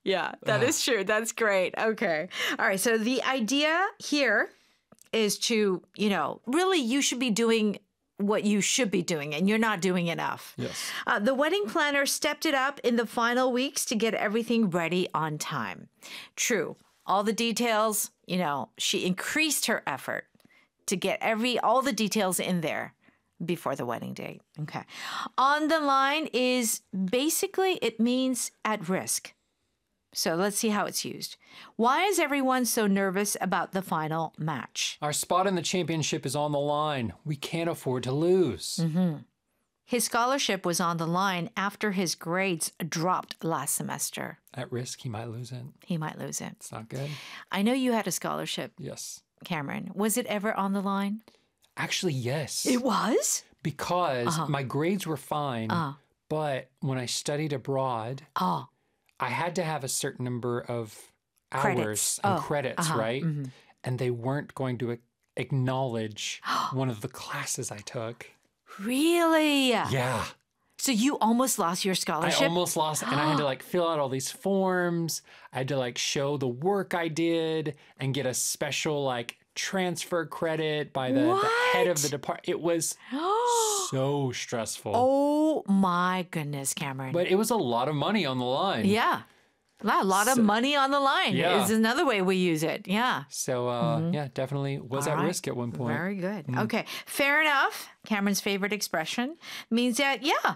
Yeah, that is true. That's great. Okay. All right. So the idea here is to, really you should be doing what you should be doing and you're not doing enough. Yes. The wedding planner stepped it up in the final weeks to get everything ready on time. True. All the details, she increased her effort to get all the details in there before the wedding date. Okay. On the line is basically, it means at risk. So let's see how it's used. Why is everyone so nervous about the final match? Our spot in the championship is on the line. We can't afford to lose. His scholarship was on the line after his grades dropped last semester. At risk, he might lose it. He might lose it. It's not good. I know you had a scholarship, Yes. Cameron. Was it ever on the line? Actually, yes. It was? Because my grades were fine, but when I studied abroad, I had to have a certain number of hours and credits, right? And they weren't going to acknowledge one of the classes I took. Really? Yeah. So you almost lost your scholarship? I almost lost, and I had to fill out all these forms. I had to show the work I did and get a special transfer credit by the head of the department. It was so stressful. Oh my goodness, Cameron. But it was a lot of money on the line. Yeah. A lot of money on the line is another way we use it. Yeah. So, yeah, definitely was at risk at one point. Very good. Okay. Fair enough. Cameron's favorite expression means that,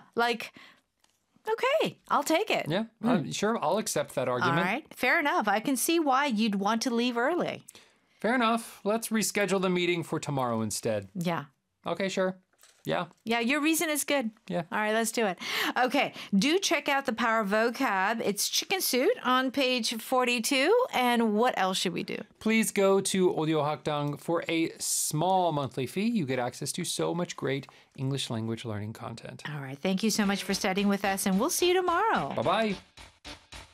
okay, I'll take it. Yeah, sure. I'll accept that argument. All right. Fair enough. I can see why you'd want to leave early. Fair enough. Let's reschedule the meeting for tomorrow instead. Yeah. Okay, sure. Yeah. Yeah, your reason is good. Yeah. All right, let's do it. Okay, do check out the Power Vocab. It's Chicken Suit on page 42. And what else should we do? Please go to Audio Hakdang for a small monthly fee. You get access to so much great English language learning content. All right, thank you so much for studying with us, and we'll see you tomorrow. Bye-bye.